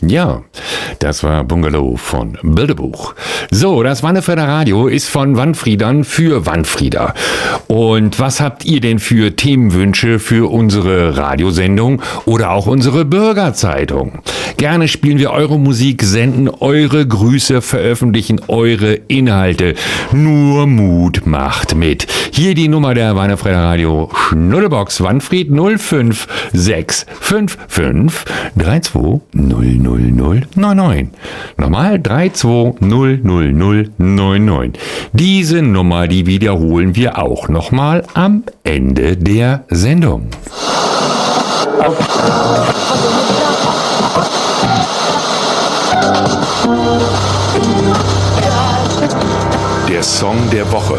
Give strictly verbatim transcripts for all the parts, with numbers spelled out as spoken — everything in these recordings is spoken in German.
Ja, das war Bungalow von Bilderbuch. So, das Wannefrieder Radio ist von Wannfriedern für Wannfrieder. Und was habt ihr denn für Themenwünsche für unsere Radiosendung oder auch unsere Bürgerzeitung? Gerne spielen wir eure Musik, senden eure Grüße, veröffentlichen eure Inhalte. Nur Mut macht mit. Hier die Nummer der Wannefrieder Radio Schnuddelbox Wannfried null fünf sechs fünf fünf drei zwei null null null neun neun. Nochmal drei zwei null null null neun neun. Diese Nummer, die wiederholen wir auch nochmal am Ende der Sendung. Der Song der Woche.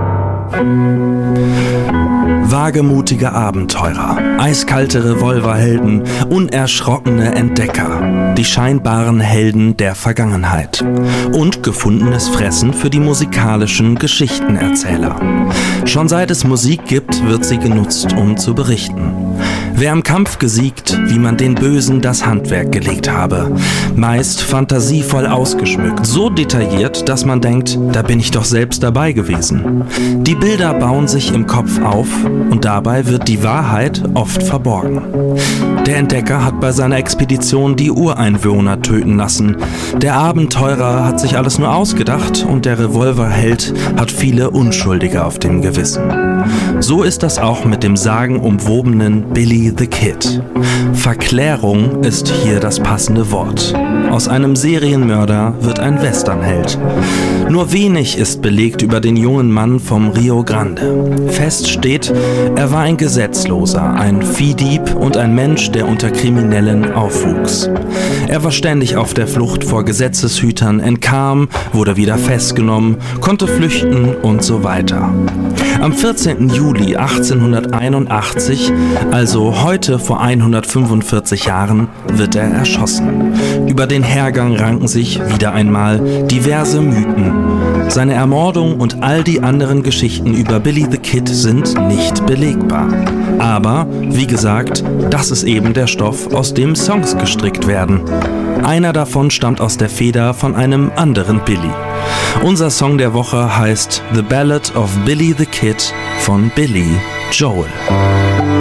Wagemutige Abenteurer, eiskalte Revolverhelden, unerschrockene Entdecker, die scheinbaren Helden der Vergangenheit und gefundenes Fressen für die musikalischen Geschichtenerzähler. Schon seit es Musik gibt, wird sie genutzt, um zu berichten. Wer im Kampf gesiegt, wie man den Bösen das Handwerk gelegt habe. Meist fantasievoll ausgeschmückt, so detailliert, dass man denkt, da bin ich doch selbst dabei gewesen. Die Bilder bauen sich im Kopf auf und dabei wird die Wahrheit oft verborgen. Der Entdecker hat bei seiner Expedition die Ureinwohner töten lassen. Der Abenteurer hat sich alles nur ausgedacht und der Revolverheld hat viele Unschuldige auf dem Gewissen. So ist das auch mit dem sagenumwobenen Billy the Kid. Verklärung ist hier das passende Wort. Aus einem Serienmörder wird ein Westernheld. Nur wenig ist belegt über den jungen Mann vom Rio Grande. Fest steht, er war ein Gesetzloser, ein Viehdieb und ein Mensch, der unter Kriminellen aufwuchs. Er war ständig auf der Flucht vor Gesetzeshütern, entkam, wurde wieder festgenommen, konnte flüchten und so weiter. Am vierzehnten Juli achtzehnhunderteinundachtzig, also heute vor hundertfünfundvierzig Jahren, wird er erschossen. Über den Hergang ranken sich wieder einmal diverse Mythen. Seine Ermordung und all die anderen Geschichten über Billy the Kid sind nicht belegbar. Aber, wie gesagt, das ist eben der Stoff, aus dem Songs gestrickt werden. Einer davon stammt aus der Feder von einem anderen Billy. Unser Song der Woche heißt The Ballad of Billy the Kid von Billy Joel.